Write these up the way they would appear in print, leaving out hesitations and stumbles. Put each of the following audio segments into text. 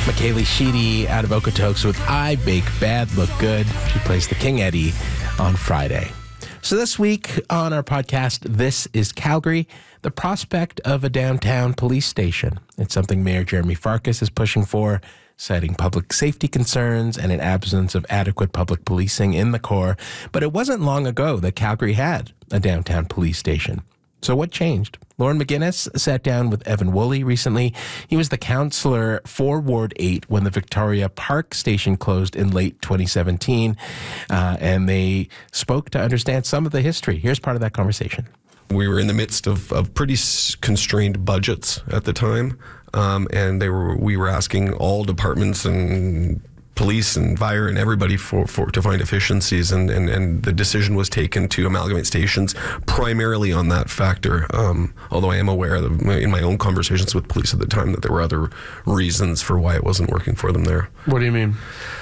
Michaela Sheedy out of Okotoks with I Bake Bad Look Good. She plays the King Eddie on Friday. So this week on our podcast, This is Calgary, the prospect of a downtown police station. It's something Mayor Jeremy Farkas is pushing for, citing public safety concerns and an absence of adequate public policing in the core. But it wasn't long ago that Calgary had a downtown police station. So what changed? Lauren McGinnis sat down with Evan Woolley recently. He was the councillor for Ward 8 when the Victoria Park station closed in late 2017, and they spoke to understand some of the history. Here's part of that conversation. We were in the midst of pretty constrained budgets at the time, and we were asking all departments and police and fire and everybody to find efficiencies, and the decision was taken to amalgamate stations primarily on that factor. Although I am aware of, in my own conversations with police at the time, that there were other reasons for why it wasn't working for them there. What do you mean?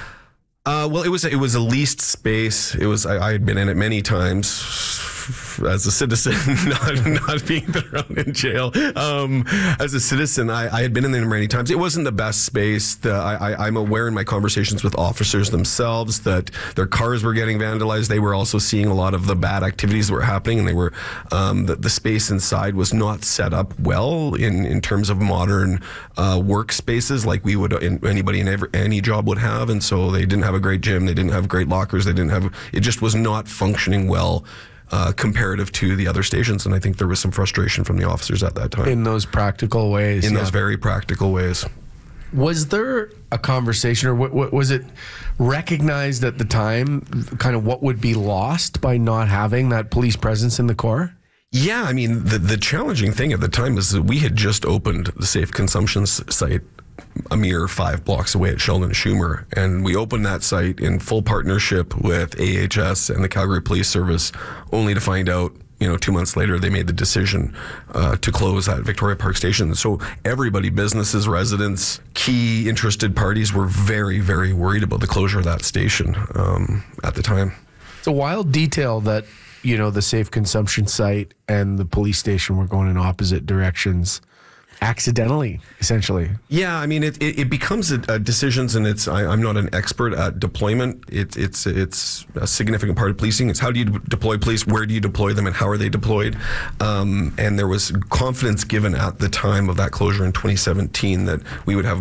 Well, it was a leased space. I had been in it many times as a citizen, not being thrown in jail. As a citizen, I had been in there many times. It wasn't the best space. I'm aware in my conversations with officers themselves that their cars were getting vandalized. They were also seeing a lot of the bad activities that were happening, and they were the space inside was not set up well in terms of modern workspaces like we would anybody in any job would have. And so they didn't have a great gym. They didn't have great lockers. It just was not functioning well. Comparative to the other stations, and I think there was some frustration from the officers at that time. In those practical ways. In those very practical ways. Was there a conversation, or was it recognized at the time, kind of what would be lost by not having that police presence in the core? Yeah, I mean, the challenging thing at the time is that we had just opened the Safe Consumption site a mere 5 blocks away at Sheldon Schumer, and we opened that site in full partnership with AHS and the Calgary Police Service, only to find out 2 months later they made the decision to close at Victoria Park Station. So everybody, businesses, residents, key interested parties, were very, very worried about the closure of that station at the time. It's a wild detail that the Safe Consumption site and the police station were going in opposite directions. Accidentally, essentially. Yeah, I mean, it becomes a decisions, and I'm not an expert at deployment. It's a significant part of policing. It's how do you deploy police, where do you deploy them, and how are they deployed? And there was confidence given at the time of that closure in 2017 that we would have